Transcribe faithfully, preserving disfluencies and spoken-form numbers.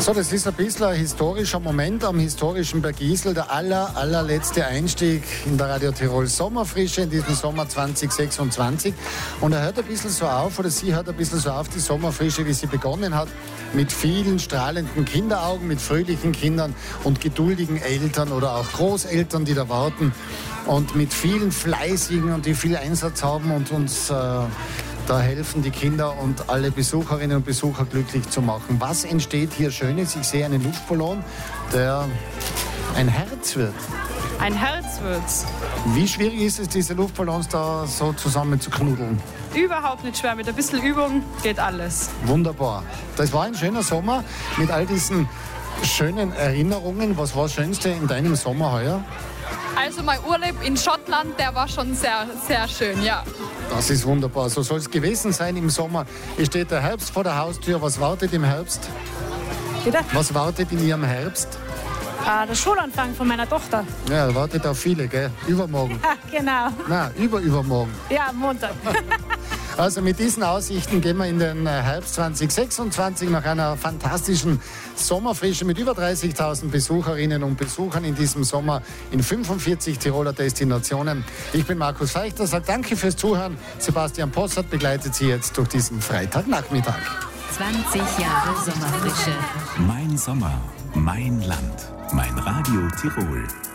So, das ist ein bisschen ein historischer Moment am historischen Berg Isel, der aller, allerletzte Einstieg in der Radio Tirol Sommerfrische in diesem Sommer zwanzig sechsundzwanzig. Und er hört ein bisschen so auf, oder sie hört ein bisschen so auf, die Sommerfrische, wie sie begonnen hat, mit vielen strahlenden Kinderaugen, mit fröhlichen Kindern und geduldigen Eltern oder auch Großeltern, die da warten und mit vielen Fleißigen und die viel Einsatz haben und uns... Äh, Da helfen die Kinder und alle Besucherinnen und Besucher glücklich zu machen. Was entsteht hier Schönes? Ich sehe einen Luftballon, der ein Herz wird. Ein Herz wird's. Wie schwierig ist es, diese Luftballons da so zusammen zu knudeln? Überhaupt nicht schwer. Mit ein bisschen Übung geht alles. Wunderbar. Das war ein schöner Sommer mit all diesen schönen Erinnerungen. Was war das Schönste in deinem Sommer heuer? Also mein Urlaub in Schottland, der war schon sehr, sehr schön, ja. Das ist wunderbar. So soll es gewesen sein im Sommer. Es steht der Herbst vor der Haustür. Was wartet im Herbst? Bitte? Was wartet in Ihrem Herbst? Ah, der Schulanfang von meiner Tochter. Ja, wartet auf viele, gell? Übermorgen. Ja, genau. Nein, überübermorgen. Ja, Montag. Also mit diesen Aussichten gehen wir in den Herbst zwanzig sechsundzwanzig nach einer fantastischen Sommerfrische mit über dreißigtausend Besucherinnen und Besuchern in diesem Sommer in fünfundvierzig Tiroler Destinationen. Ich bin Markus Feichter, sage danke fürs Zuhören. Sebastian Possert begleitet Sie jetzt durch diesen Freitagnachmittag. zwanzig Jahre Sommerfrische. Mein Sommer, mein Land, mein Radio Tirol.